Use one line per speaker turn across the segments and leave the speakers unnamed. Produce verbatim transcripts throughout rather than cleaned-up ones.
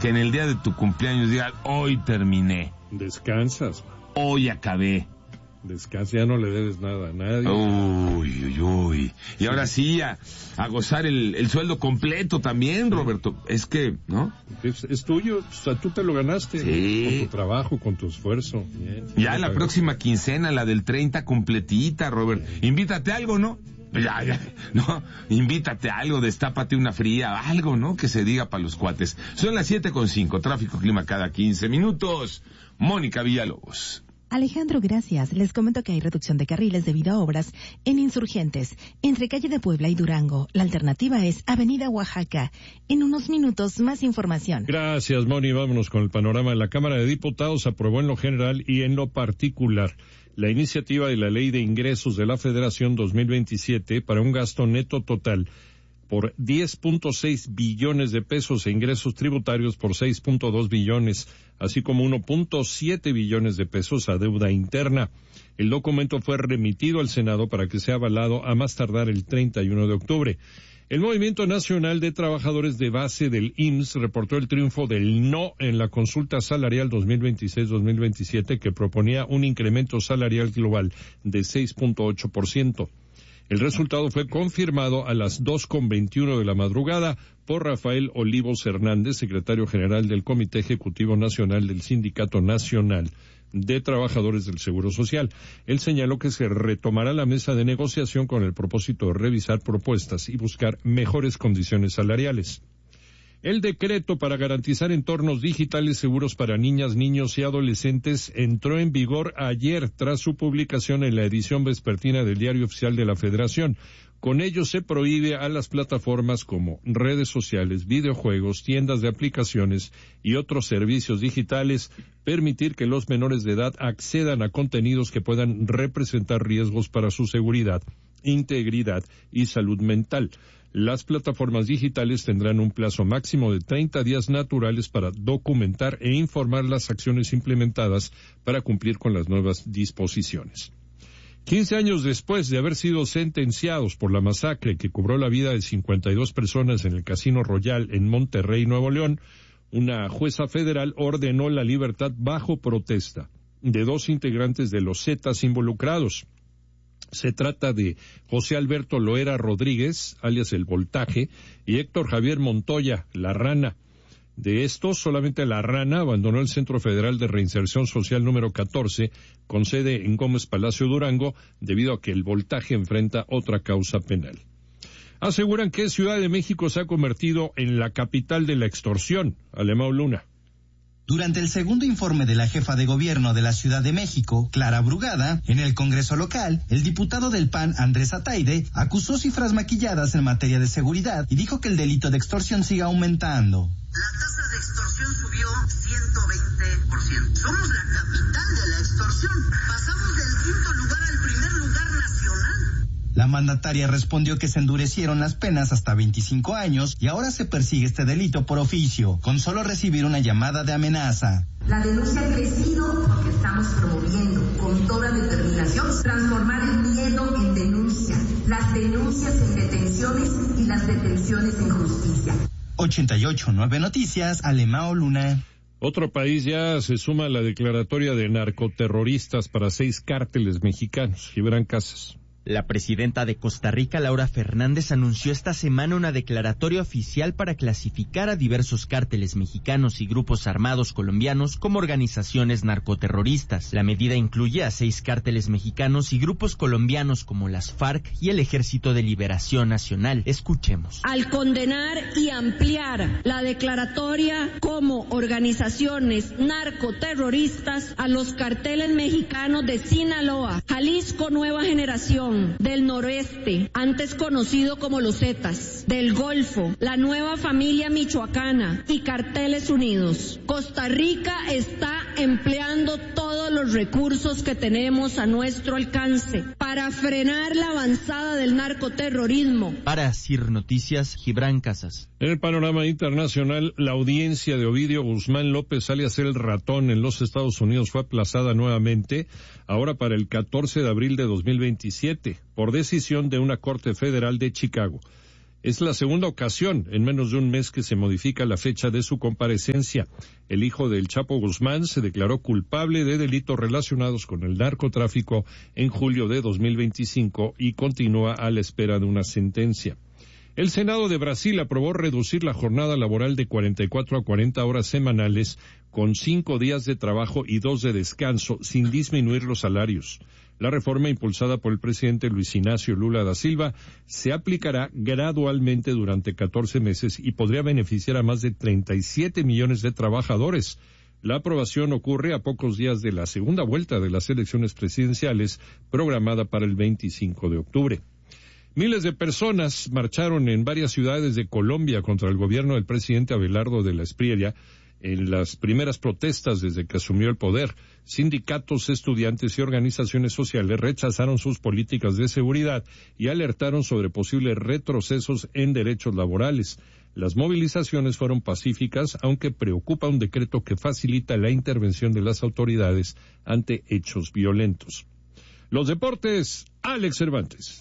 que en el día de tu cumpleaños digas, hoy terminé.
Descansas.
Hoy acabé.
Descansa, ya no le debes nada a nadie.
Uy, uy, uy. Y sí. Ahora sí, a, a gozar el, el sueldo completo también, Roberto. Es que, ¿no?
Es, es tuyo, o sea, tú te lo ganaste.
Sí.
Con tu trabajo, con tu esfuerzo. Bien,
ya la próxima quincena, la del treinta, completita, Robert. Sí. Invítate a algo, ¿no? Ya, ya, no, invítate a algo, destápate una fría, algo, ¿no? Que se diga para los cuates. Son las siete con cinco, tráfico clima cada quince minutos. Mónica Villalobos.
Alejandro, gracias. Les comento que hay reducción de carriles debido a obras en Insurgentes, entre calle de Puebla y Durango. La alternativa es Avenida Oaxaca. En unos minutos, más información.
Gracias, Moni. Vámonos con el panorama. La Cámara de Diputados aprobó en lo general y en lo particular la iniciativa de la Ley de Ingresos de la Federación dos mil veintisiete para un gasto neto total por diez punto seis billones de pesos e ingresos tributarios por seis punto dos billones, así como uno punto siete billones de pesos a deuda interna. El documento fue remitido al Senado para que sea avalado a más tardar el treinta y uno de octubre. El Movimiento Nacional de Trabajadores de Base del I M S S reportó el triunfo del no en la consulta salarial dos mil veintiséis dos mil veintisiete que proponía un incremento salarial global de seis punto ocho por ciento. El resultado fue confirmado a las dos con veintiuno de la madrugada por Rafael Olivos Hernández, secretario general del Comité Ejecutivo Nacional del Sindicato Nacional de Trabajadores del Seguro Social. Él señaló que se retomará la mesa de negociación con el propósito de revisar propuestas y buscar mejores condiciones salariales. El decreto para garantizar entornos digitales seguros para niñas, niños y adolescentes entró en vigor ayer tras su publicación en la edición vespertina del Diario Oficial de la Federación. Con ello se prohíbe a las plataformas como redes sociales, videojuegos, tiendas de aplicaciones y otros servicios digitales permitir que los menores de edad accedan a contenidos que puedan representar riesgos para su seguridad, integridad y salud mental. Las plataformas digitales tendrán un plazo máximo de treinta días naturales para documentar e informar las acciones implementadas para cumplir con las nuevas disposiciones. quince años después de haber sido sentenciados por la masacre que cobró la vida de cincuenta y dos personas en el Casino Royal en Monterrey, Nuevo León, una jueza federal ordenó la libertad bajo protesta de dos integrantes de los Zetas involucrados. Se trata de José Alberto Loera Rodríguez, alias El Voltaje, y Héctor Javier Montoya, La Rana. De estos, solamente La Rana abandonó el Centro Federal de Reinserción Social número catorce, con sede en Gómez Palacio, Durango, debido a que El Voltaje enfrenta otra causa penal. Aseguran que Ciudad de México se ha convertido en la capital de la extorsión. Alemão Luna.
Durante el segundo informe de la jefa de gobierno de la Ciudad de México, Clara Brugada, en el Congreso local, el diputado del P A N, Andrés Ataide, acusó cifras maquilladas en materia de seguridad y dijo que el delito de extorsión sigue aumentando.
La tasa de extorsión subió ciento veinte por ciento. Somos la capital de la extorsión. Pasamos del quinto lugar al primer lugar nacional.
La mandataria respondió que se endurecieron las penas hasta veinticinco años y ahora se persigue este delito por oficio, con solo recibir una llamada de amenaza.
La denuncia ha crecido porque estamos promoviendo con toda determinación transformar el miedo en denuncia, las denuncias en detenciones y las detenciones en justicia.
ochenta y ocho nueve Noticias, Alemão Luna.
Otro país ya se suma a la declaratoria de narcoterroristas para seis cárteles mexicanos. Gibran Casas.
La presidenta de Costa Rica, Laura Fernández, anunció esta semana una declaratoria oficial para clasificar a diversos cárteles mexicanos y grupos armados colombianos como organizaciones narcoterroristas. La medida incluye a seis cárteles mexicanos y grupos colombianos como las FARC y el Ejército de Liberación Nacional. Escuchemos.
Al condenar y ampliar la declaratoria como organizaciones narcoterroristas a los carteles mexicanos de Sinaloa, Jalisco Nueva Generación, del Noroeste, antes conocido como los Zetas, del Golfo, la Nueva Familia Michoacana y Carteles Unidos. Costa Rica está empleando todos los recursos que tenemos a nuestro alcance para frenar la avanzada del narcoterrorismo.
Para C I R Noticias, Gibran Casas.
En el panorama internacional, la audiencia de Ovidio Guzmán López, alias El Ratón, en los Estados Unidos fue aplazada nuevamente, ahora para el catorce de abril de dos mil veintisiete, por decisión de una corte federal de Chicago. Es la segunda ocasión en menos de un mes que se modifica la fecha de su comparecencia. El hijo del Chapo Guzmán se declaró culpable de delitos relacionados con el narcotráfico en julio de dos mil veinticinco y continúa a la espera de una sentencia. El Senado de Brasil aprobó reducir la jornada laboral de cuarenta y cuatro a cuarenta horas semanales con cinco días de trabajo y dos de descanso sin disminuir los salarios. La reforma impulsada por el presidente Luis Ignacio Lula da Silva se aplicará gradualmente durante catorce meses y podría beneficiar a más de treinta y siete millones de trabajadores. La aprobación ocurre a pocos días de la segunda vuelta de las elecciones presidenciales programada para el veinticinco de octubre. Miles de personas marcharon en varias ciudades de Colombia contra el gobierno del presidente Abelardo de la Espriella en las primeras protestas desde que asumió el poder. Sindicatos, estudiantes y organizaciones sociales rechazaron sus políticas de seguridad y alertaron sobre posibles retrocesos en derechos laborales. Las movilizaciones fueron pacíficas, aunque preocupa un decreto que facilita la intervención de las autoridades ante hechos violentos. Los deportes, Alex Cervantes.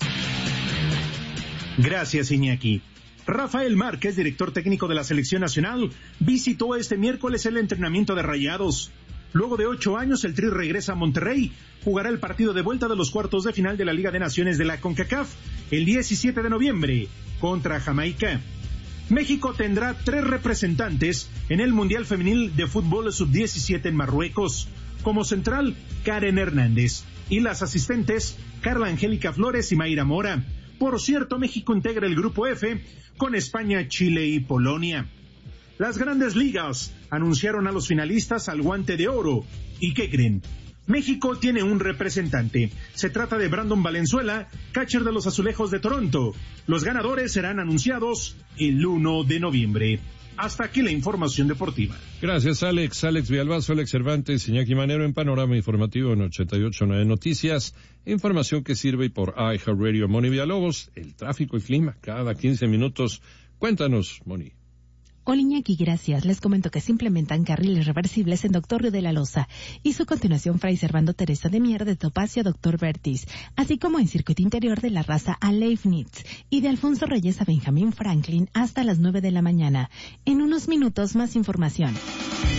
Gracias, Iñaki. Rafael Márquez, director técnico de la selección nacional, visitó este miércoles el entrenamiento de Rayados. Luego de ocho años, el Tri regresa a Monterrey. Jugará el partido de vuelta de los cuartos de final de la Liga de Naciones de la CONCACAF el diecisiete de noviembre contra Jamaica. México tendrá tres representantes en el Mundial Femenil de Fútbol sub diecisiete en Marruecos. Como central, Karen Hernández. Y las asistentes, Carla Angélica Flores y Mayra Mora. Por cierto, México integra el Grupo F con España, Chile y Polonia. Las grandes ligas anunciaron a los finalistas al Guante de Oro. ¿Y qué creen? México tiene un representante. Se trata de Brandon Valenzuela, catcher de los Azulejos de Toronto. Los ganadores serán anunciados el uno de noviembre. Hasta aquí la información deportiva.
Gracias, Alex. Alex Villalbazo, Alex Cervantes, Iñaki Manero en Panorama Informativo en ochenta y ocho punto nueve Noticias. Información que sirve por iHeartRadio. Moni Villalobos, el tráfico y clima cada quince minutos. Cuéntanos, Moni.
Hola, Iñaki, gracias. Les comento que se implementan carriles reversibles en Doctor Río de la Loza y su continuación Fray Servando Teresa de Mier de Topacio a Doctor Vertis, así como en circuito interior de la Raza a Leibniz y de Alfonso Reyes a Benjamín Franklin hasta las nueve de la mañana. En unos minutos más información.